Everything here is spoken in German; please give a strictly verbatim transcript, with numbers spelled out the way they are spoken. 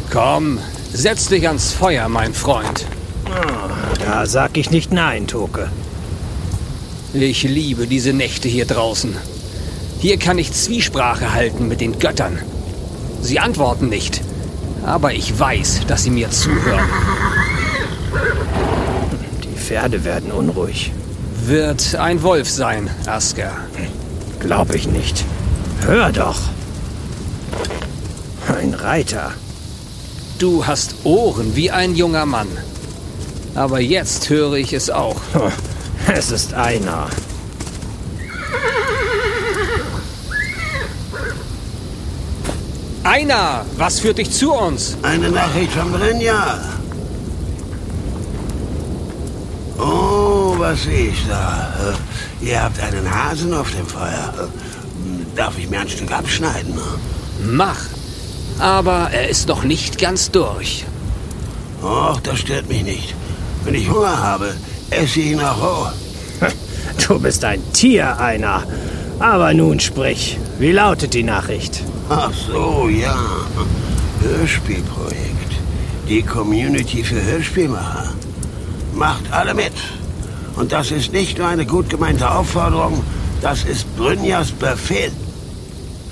Komm, setz dich ans Feuer, mein Freund. Oh, da sag ich nicht nein, Toke. Ich liebe diese Nächte hier draußen. Hier kann ich Zwiesprache halten mit den Göttern. Sie antworten nicht, aber ich weiß, dass sie mir zuhören. Die Pferde werden unruhig. Wird ein Wolf sein, Asker. Glaub ich nicht. Hör doch. Ein Reiter. Du hast Ohren wie ein junger Mann. Aber jetzt höre ich es auch. Es ist einer. Einer! Was führt dich zu uns? Eine Nachricht von Brynja. Oh, was sehe ich da? Ihr habt einen Hasen auf dem Feuer. Darf ich mir ein Stück abschneiden? Mach. Aber er ist noch nicht ganz durch. Och, das stört mich nicht. Wenn ich Hunger habe, esse ich ihn auch roh. Du bist ein Tier, einer. Aber nun sprich. Wie lautet die Nachricht? Ach so, ja. Hörspielprojekt. Die Community für Hörspielmacher. Macht alle mit. Und das ist nicht nur eine gut gemeinte Aufforderung, das ist Brynjas Befehl.